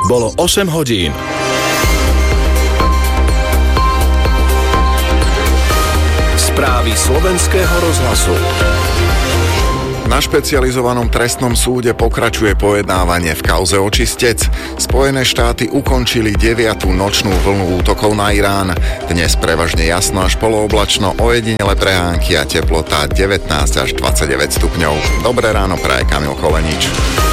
Bolo 8 hodín. Správy Slovenského rozhlasu. Na špecializovanom trestnom súde pokračuje pojednávanie v kauze Očistec. Spojené štáty ukončili 9. nočnú vlnu útokov na Irán. Dnes prevažne jasno až polooblačno, ojedinele prehánky a teplota 19 až 29 stupňov. Dobré ráno praje Kamil Kolenič.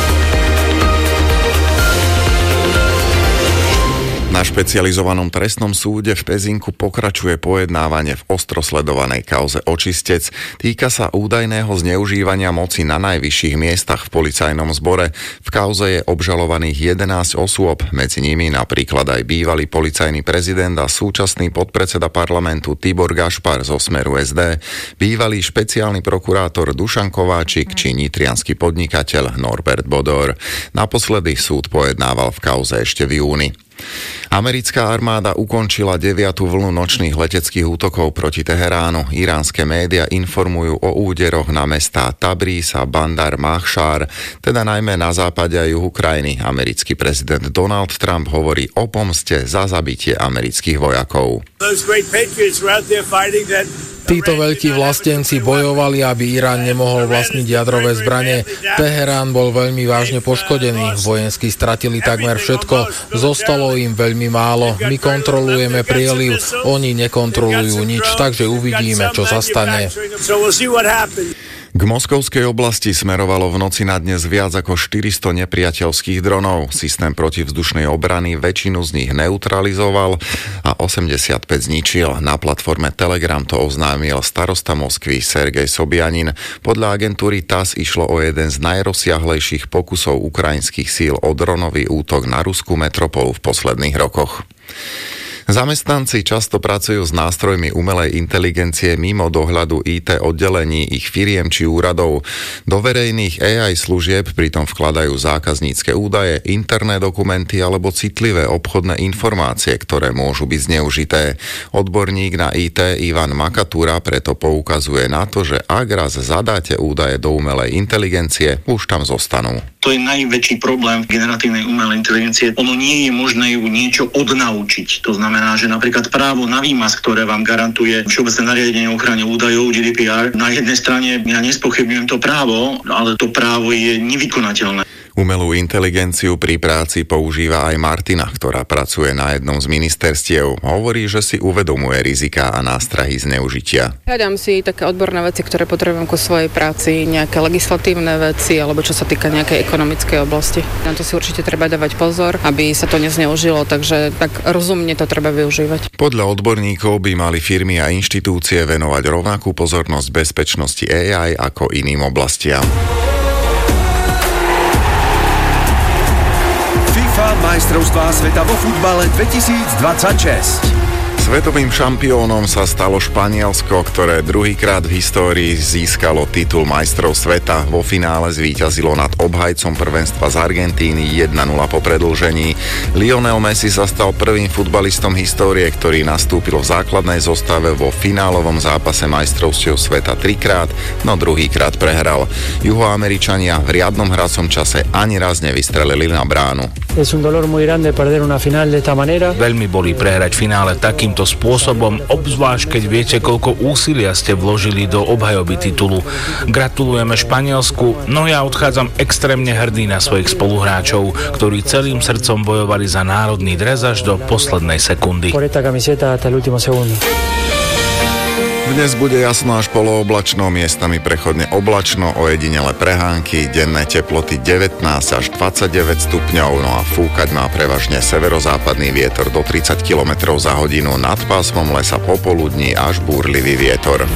Na špecializovanom trestnom súde v Pezinku pokračuje pojednávanie v ostro sledovanej kauze Očistec. Týka sa údajného zneužívania moci na najvyšších miestach v policajnom zbore. V kauze je obžalovaných 11 osôb, medzi nimi napríklad aj bývalý policajný prezident a súčasný podpredseda parlamentu Tibor Gašpar zo Smeru SD, bývalý špeciálny prokurátor Dušan Kováčik či nitriansky podnikateľ Norbert Bodor. Naposledy súd pojednával v kauze ešte v júni. Americká armáda ukončila 9. vlnu nočných leteckých útokov proti Teheránu. Iránske médiá informujú o úderoch na mestá Tabriz a Bandar Mahšár, teda najmä na západe a juhu krajiny. Americký prezident Donald Trump hovorí o pomste za zabitie amerických vojakov. Títo veľkí vlastenci bojovali, aby Irán nemohol vlastniť jadrové zbrane. Teherán bol veľmi vážne poškodený. Vojensky stratili takmer všetko. Zostalo im veľmi málo. My kontrolujeme prieliv, oni nekontrolujú nič, takže uvidíme, čo sa stane. K Moskovskej oblasti smerovalo v noci na dnes viac ako 400 nepriateľských dronov. Systém protivzdušnej obrany väčšinu z nich neutralizoval a 85 zničil. Na platforme Telegram to oznámil starosta Moskvy Sergej Sobjanin. Podľa agentúry TASS išlo o jeden z najrozsiahlejších pokusov ukrajinských síl o dronový útok na ruskú metropolu v posledných rokoch. Zamestnanci často pracujú s nástrojmi umelej inteligencie mimo dohľadu IT oddelení ich firiem či úradov. Do verejných AI služieb pritom vkladajú zákaznícke údaje, interné dokumenty alebo citlivé obchodné informácie, ktoré môžu byť zneužité. Odborník na IT Ivan Makatúra preto poukazuje na to, že ak raz zadáte údaje do umelej inteligencie, už tam zostanú. To je najväčší problém generatívnej umelej inteligencie. Ono nie je možné ju niečo odnaučiť. To znamená, že napríklad právo na výmaz, ktoré vám garantuje Všeobecné nariadenie o ochrane údajov GDPR, na jednej strane ja nespochybňujem to právo, ale to právo je nevykonateľné. Umelú inteligenciu pri práci používa aj Martina, ktorá pracuje na jednom z ministerstiev. Hovorí, že si uvedomuje riziká a nástrahy zneužitia. Hľadám si také odborné veci, ktoré potrebujem ku svojej práci, nejaké legislatívne veci, alebo čo sa týka nejakej ekonomickej oblasti. Na to si určite treba dávať pozor, aby sa to nezneužilo, takže tak rozumne to treba využívať. Podľa odborníkov by mali firmy a inštitúcie venovať rovnakú pozornosť bezpečnosti AI ako iným oblastiam. Majstrovstvá sveta vo futbale 2026. Svetovým šampiónom sa stalo Španielsko, ktoré druhýkrát v histórii získalo titul majstrov sveta. Vo finále zvíťazilo nad obhajcom prvenstva z Argentíny 1-0 po predĺžení. Lionel Messi sa stal prvým futbalistom histórie, ktorý nastúpil v základnej zostave vo finálovom zápase majstrovstiev sveta trikrát, no druhýkrát prehral. Juhoameričania v riadnom hracom čase ani raz nevystrelili na bránu. Veľmi bolí prehrať finále takýmto spôsobom, obzvlášť keď viete, koľko úsilia ste vložili do obhajoby titulu. Gratulujeme Španielsku, no ja odchádzam extrémne hrdý na svojich spoluhráčov, ktorí celým srdcom bojovali za národný dres až do poslednej sekundy. Dnes bude jasno až polooblačno, miestami prechodne oblačno, ojedinele prehánky, denné teploty 19 až 29 stupňov, no a fúkať má prevažne severozápadný vietor do 30 km za hodinu, nad pásmom lesa popoludní až búrlivý vietor.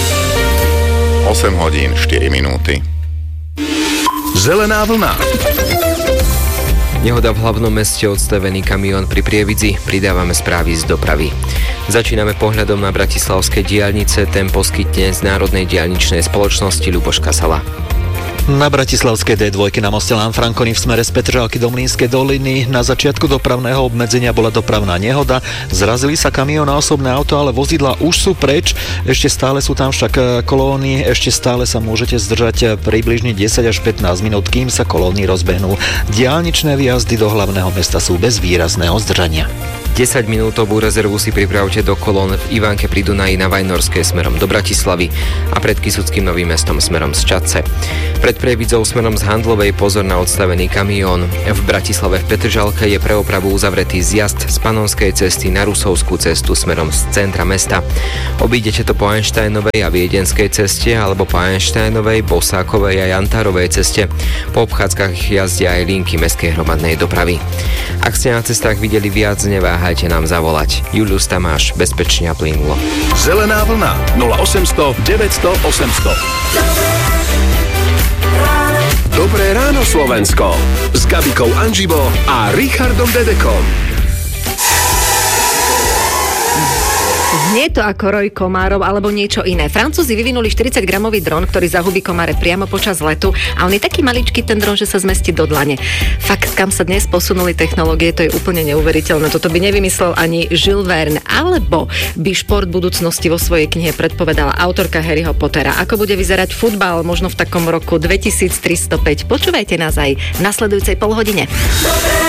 8 hodín 4 minúty. Zelená vlna. Nehoda v hlavnom meste, odstavený kamión pri Prievidzi. Pridávame správy z dopravy. Začíname pohľadom na bratislavské diaľnice, ten poskytne z Národnej diaľničnej spoločnosti Ľuboš Kasala. Na bratislavskej D2 na moste Lanfranconi v smere z Petržalky do Mlynskej doliny na začiatku dopravného obmedzenia bola dopravná nehoda. Zrazili sa kamión a osobné auto, ale vozidlá už sú preč. Ešte stále sú tam však kolóny, ešte stále sa môžete zdržať približne 10 až 15 minút, kým sa kolóny rozbehnú. Diaľničné výjazdy do hlavného mesta sú bez výrazného zdržania. 10-minútovú rezervu si pripravte do kolón v Ivánke pri Dunaji na Vajnorskej smerom do Bratislavy a pred Kysuckým Novým Mestom smerom z Čadce. Pred Prievidzou smerom z Handlovej pozor na odstavený kamión. V Bratislave v Petržalke je pre opravu uzavretý zjazd z Panonskej cesty na Rusovskú cestu smerom z centra mesta. Obídete to po Einsteinovej a Viedenskej ceste alebo po Einsteinovej, Bosákovej a Jantárovej ceste. Po obchádzkach jazdia aj linky mestskej hromadnej dopravy. Ak ste na cestách videli viac, neváhajte nám zavolať. Julius Tamáš, bezpečne a plynulo. Zelená vlna 0800 900 800. Dobré ráno Slovensko s Gabikou Anžibo a Richardom Dedekom. Nie je to ako roj komárov alebo niečo iné. Francúzi vyvinuli 40-gramový dron, ktorý zahubí komáre priamo počas letu a on je taký maličký ten dron, že sa zmestí do dlane. Fakt, kam sa dnes posunuli technológie, to je úplne neuveriteľné. Toto by nevymyslel ani Jules Verne, alebo by šport budúcnosti vo svojej knihe predpovedala autorka Harryho Pottera. Ako bude vyzerať futbal možno v takom roku 2305. Počúvajte nás aj v nasledujúcej polhodine.